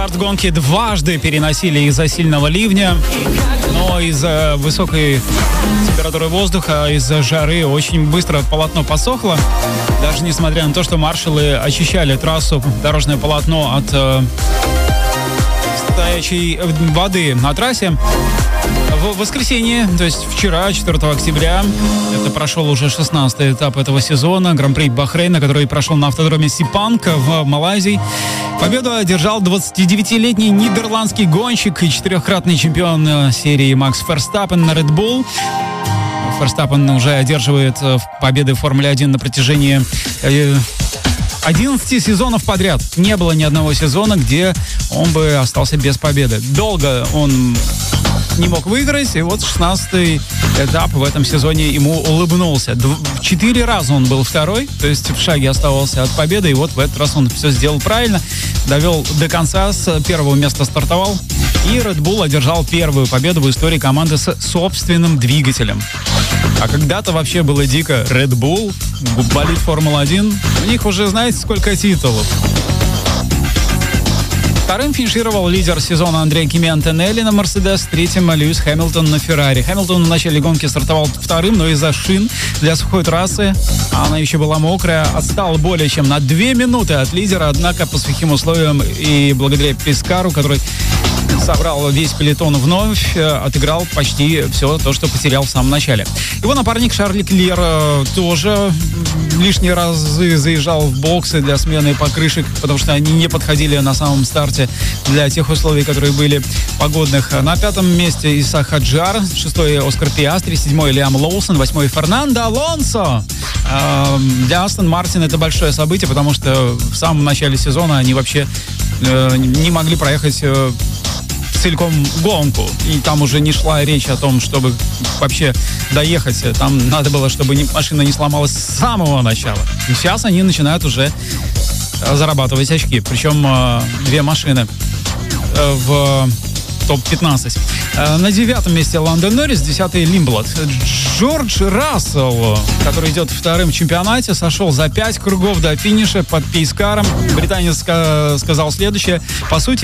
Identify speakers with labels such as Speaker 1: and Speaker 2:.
Speaker 1: Старт гонки дважды переносили из-за сильного ливня, но из-за высокой температуры воздуха, из-за жары очень быстро полотно посохло. Даже несмотря на то, что маршалы очищали трассу, дорожное полотно от стоячей воды на трассе. В воскресенье, то есть вчера, 4 октября, это прошел уже 16-й этап этого сезона, Гран-при Бахрейна, который прошел на автодроме Сипанг в Малайзии. Победу одержал 29-летний нидерландский гонщик и 4-кратный чемпион серии Макс Ферстаппен на Red Bull. Ферстаппен уже одерживает победы в Формуле 1 на протяжении 11 сезонов подряд. Не было ни одного сезона, где он бы остался без победы. Долго он не мог выиграть, и вот 16-й этап в этом сезоне ему улыбнулся. 4 раза он был второй, то есть в шаге оставался от победы, и вот в этот раз он все сделал правильно, довел до конца, с первого места стартовал, и Red Bull одержал первую победу в истории команды с собственным двигателем. А когда-то вообще было дико. Red Bull, болид Формула-1, у них уже знаете сколько титулов. Вторым финишировал лидер сезона Андрей Кими-Антонелли на Мерседес, третьим Льюис Хэмилтон на Феррари. Хэмилтон в начале гонки стартовал вторым, но из-за шин для сухой трассы, она еще была мокрая, отстал более чем на 2 минуты от лидера, однако по сухим условиям и благодаря Пескару, который собрал весь пелотон вновь, отыграл почти все то, что потерял в самом начале. Его напарник Шарль Леклер тоже лишние разы заезжал в боксы для смены покрышек, потому что они не подходили на самом старте для тех условий, которые были погодных. На 5-м месте Иса Хаджар, 6-й Оскар Пиастри, 7-й Лиам Лоусон, 8-й Фернандо Алонсо. Для Астон Мартин это большое событие, потому что в самом начале сезона они вообще не могли проехать целиком гонку. И там уже не шла речь о том, чтобы вообще доехать. Там надо было, чтобы машина не сломалась с самого начала. И сейчас они начинают уже зарабатывать очки. Причем 2 машины в топ-15. На 9-м месте Ландо Норрис, 10-й Лимблад. Джордж Рассел, который идет вторым в чемпионате, сошел за 5 кругов до финиша под Пейскаром. Британец сказал следующее: по сути,